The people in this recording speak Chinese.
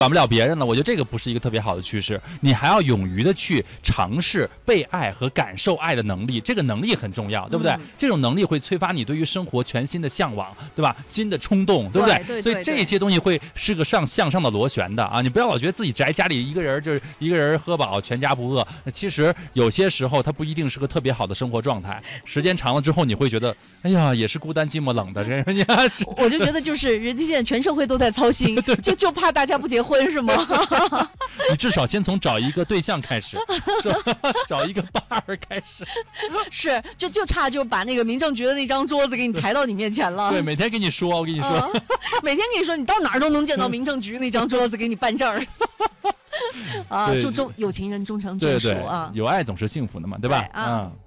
管不了别人了，我觉得这个不是一个特别好的趋势。你还要勇于的去尝试被爱和感受爱的能力，这个能力很重要，对不对？这种能力会催发你对于生活全新的向往，对吧？新的冲动，对不对？ 对， 所以这些东西会是个向上的螺旋的啊！你不要老觉得自己宅家里一个人就是一个人喝饱全家不饿，那其实有些时候它不一定是个特别好的生活状态。时间长了之后，你会觉得，哎呀，也是孤单寂寞冷的。 我就觉得就是人家现在全社会都在操心，就怕大家不结婚是吗？ 你至少先从找一个对象开始，找一个伴儿开始。 是，就差就把那个民政局的那张桌子给你抬到你面前了。 对，每天给你说，我跟你说， 每天跟你说，你到哪儿都能见到民政局那张桌子给你办证儿。啊，有情人终成眷属啊， 有爱总是幸福的嘛，对吧？ 啊。